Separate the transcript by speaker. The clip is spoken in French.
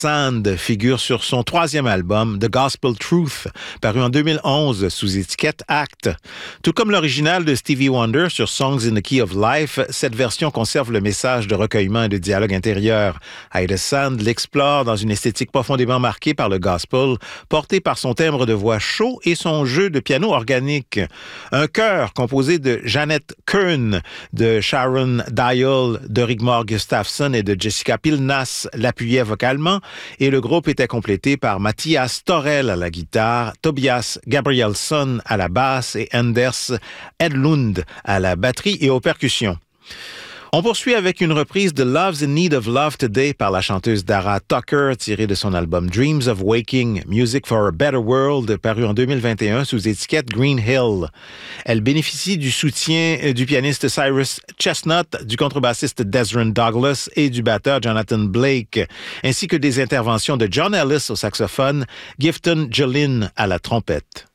Speaker 1: Sand figure sur son troisième album, The Gospel Truth, paru en 2011 sous étiquette Act. Tout comme l'original de Stevie Wonder sur Songs in the Key of Life, cette version conserve le message de recueillement et de dialogue intérieur. Ida Sand l'explore dans une esthétique profondément marquée par le gospel, portée par son timbre de voix chaud et son jeu de piano organique. Un chœur composé de Janet Kern, de Sharon Dial, de Rigmor Gustafsson et de Jessica Pilnas l'appuyait vocalement, et le groupe était complété par Mattias Torell à la guitare, Tobias Gabrielsson à la basse et Anders Edlund à la batterie et aux percussions. On poursuit avec une reprise de Love's in Need of Love Today par la chanteuse Dara Tucker, tirée de son album Dreams of Waking, Music for a Better World, paru en 2021 sous étiquette Green Hill. Elle bénéficie du soutien du pianiste Cyrus Chestnut, du contrebassiste Desron Douglas et du batteur Jonathan Blake, ainsi que des interventions de John Ellis au saxophone, Gifton Jolin à la trompette.